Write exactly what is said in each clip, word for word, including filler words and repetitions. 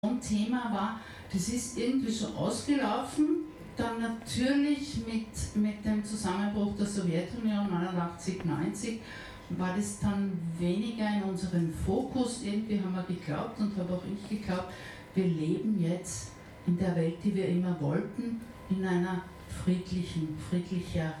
Thema war, das ist irgendwie so ausgelaufen, dann natürlich mit, mit dem Zusammenbruch der Sowjetunion neunundachtzig, neunzig war das dann weniger in unserem Fokus. Irgendwie haben wir geglaubt und habe auch ich geglaubt, wir leben jetzt in der Welt, die wir immer wollten, in einer friedlichen, friedlicheren.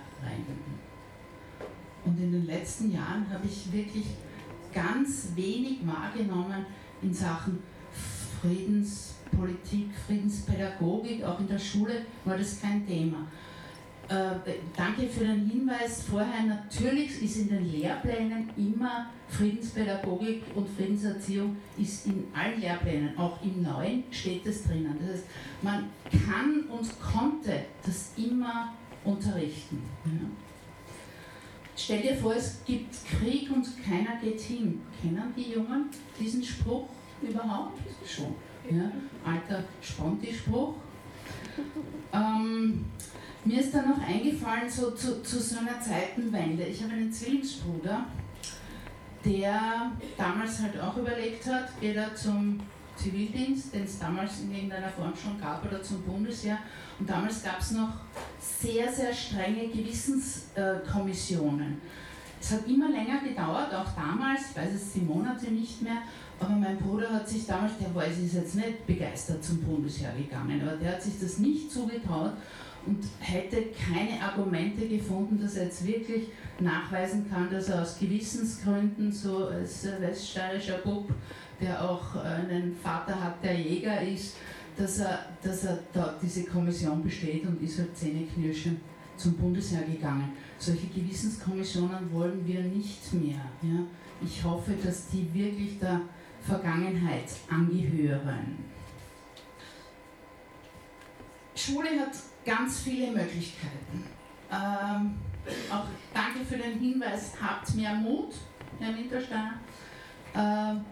Und in den letzten Jahren habe ich wirklich ganz wenig wahrgenommen in Sachen Friedenspolitik, Friedenspädagogik. Auch in der Schule war das kein Thema. Äh, danke für den Hinweis vorher. Natürlich ist in den Lehrplänen immer Friedenspädagogik und Friedenserziehung ist in allen Lehrplänen, auch im neuen steht das drinnen. Das heißt, man kann und konnte das immer unterrichten. Ja. Stell dir vor, es gibt Krieg und keiner geht hin. Kennen die Jungen diesen Spruch überhaupt? Schon. Ja. Alter Sponti-Spruch. Ähm, mir ist dann noch eingefallen, so zu, zu so einer Zeitenwende. Ich habe einen Zwillingsbruder, der damals halt auch überlegt hat, geht er zum Zivildienst, den es damals in irgendeiner Form schon gab, oder zum Bundesheer. Und damals gab es noch sehr, sehr strenge Gewissenskommissionen. Es hat immer länger gedauert, auch damals, ich weiß es die Monate nicht mehr, aber mein Bruder hat sich damals, der war ist jetzt nicht begeistert zum Bundesheer gegangen, aber der hat sich das nicht zugetraut und hätte keine Argumente gefunden, dass er jetzt wirklich nachweisen kann, dass er aus Gewissensgründen, so als weststeirischer Bub, der auch einen Vater hat, der Jäger ist, dass er, dass er da diese Kommission besteht und ist halt zähneknirschend zum Bundesheer gegangen. Solche Gewissenskommissionen wollen wir nicht mehr. Ja? Ich hoffe, dass die wirklich der Vergangenheit angehören. Schule hat ganz viele Möglichkeiten. Ähm, auch danke für den Hinweis, habt mehr Mut, Herr Wintersteiner. Ähm,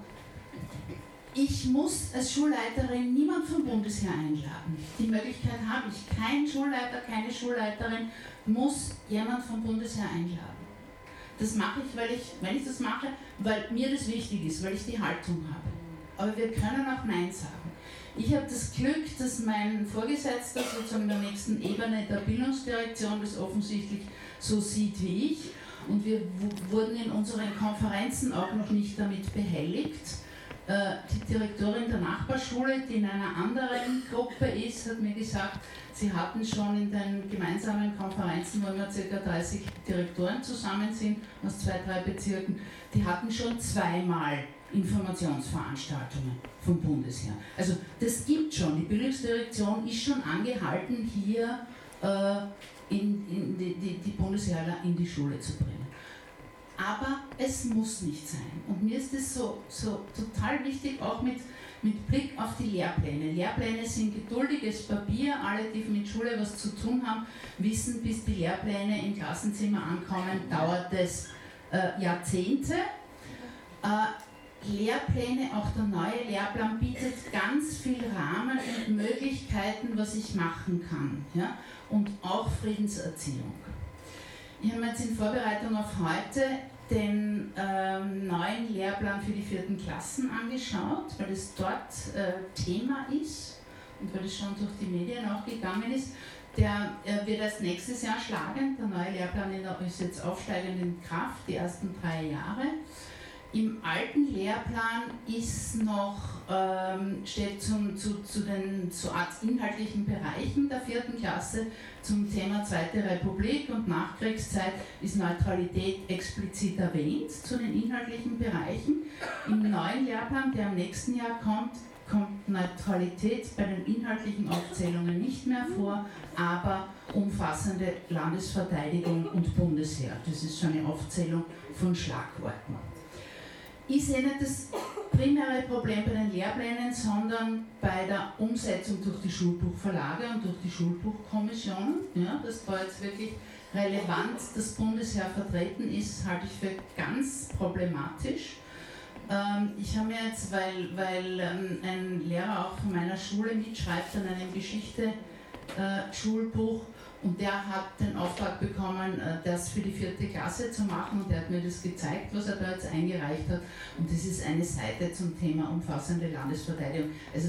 ich muss als Schulleiterin niemand vom Bundesheer einladen. Die Möglichkeit habe ich. Kein Schulleiter, keine Schulleiterin muss jemand vom Bundesheer einladen. Das mache ich, weil ich, wenn ich das mache, weil mir das wichtig ist, weil ich die Haltung habe. Aber wir können auch Nein sagen. Ich habe das Glück, dass mein Vorgesetzter sozusagen in der nächsten Ebene der Bildungsdirektion das offensichtlich so sieht wie ich. Und wir wurden in unseren Konferenzen auch noch nicht damit behelligt. Die Direktorin der Nachbarschule, die in einer anderen Gruppe ist, hat mir gesagt, sie hatten schon in den gemeinsamen Konferenzen, wo immer ca. dreißig Direktoren zusammen sind, aus zwei, drei Bezirken, die hatten schon zweimal Informationsveranstaltungen vom Bundesheer. Also das gibt schon, die Bildungsdirektion ist schon angehalten, hier äh, in, in die, die, die Bundesheerler in die Schule zu bringen. Aber es muss nicht sein. Und mir ist es so, so total wichtig, auch mit, mit Blick auf die Lehrpläne. Lehrpläne sind geduldiges Papier. Alle, die mit Schule was zu tun haben, wissen, bis die Lehrpläne im Klassenzimmer ankommen, dauert es äh, Jahrzehnte. Äh, Lehrpläne, auch der neue Lehrplan bietet ganz viel Rahmen und Möglichkeiten, was ich machen kann. Ja? Und auch Friedenserziehung. Ich habe mir jetzt in Vorbereitung auf heute den ähm, neuen Lehrplan für die vierten Klassen angeschaut, weil es dort äh, Thema ist und weil es schon durch die Medien auch gegangen ist. Der äh, wird erst nächstes Jahr schlagen. Der neue Lehrplan ist jetzt aufsteigend in Kraft, die ersten drei Jahre. Im alten Lehrplan ist noch, ähm, steht zum, zu, zu den so Art inhaltlichen Bereichen der vierten Klasse zum Thema Zweite Republik und Nachkriegszeit ist Neutralität explizit erwähnt zu den inhaltlichen Bereichen. Im neuen Lehrplan, der im nächsten Jahr kommt, kommt Neutralität bei den inhaltlichen Aufzählungen nicht mehr vor, aber umfassende Landesverteidigung und Bundesheer. Das ist so eine Aufzählung von Schlagworten. Ich sehe nicht das primäre Problem bei den Lehrplänen, sondern bei der Umsetzung durch die Schulbuchverlage und durch die Schulbuchkommissionen. Ja, dass da jetzt wirklich relevant das Bundesheer vertreten ist, halte ich für ganz problematisch. Ähm, ich habe mir jetzt, weil, weil ähm, ein Lehrer auch von meiner Schule mitschreibt an einem Geschichte-Schulbuch, Und der hat den Auftrag bekommen, das für die vierte Klasse zu machen, und der hat mir das gezeigt, was er da jetzt eingereicht hat. Und das ist eine Seite zum Thema umfassende Landesverteidigung. Also